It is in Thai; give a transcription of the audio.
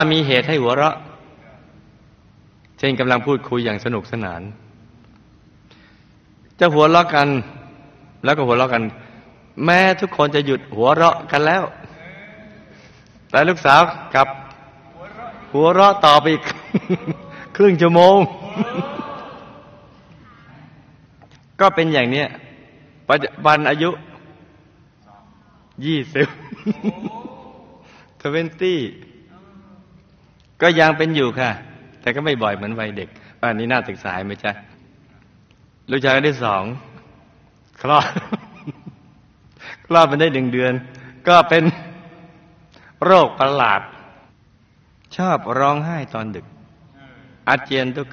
มีเหตุให้หัวเราะเช่นกำลังพูดคุยอย่างสนุกสนานจะหัวเราะกันแล้วก็หัวเราะกันแม้ทุกคนจะหยุดหัวเราะกันแล้วแต่ลูกสาวกลับหัวเราะต่อไปอีก ครึ่งชั่วโมง ก็เป็นอย่างเนี้ยปัจจุบันอายุ20 ก็ยังเป็นอยู่ค่ะแต่ก็ไม่บ่อยเหมือนวัยเด็กอันนี้น่าศึกษาไหมจ๊ะลูกชายคนที่2คลอด คลอดมาได้1 เดือนก็เป็นโรคประหลาดชอบร้องไห้ตอนดึกอาเจียนทุก